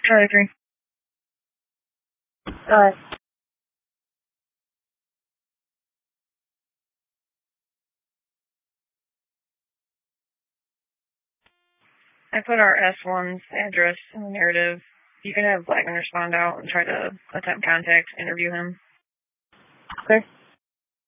Charlie 3. Alright. I put our S1's address in the narrative. You can have Blackman respond out and try to attempt contact, interview him. Okay.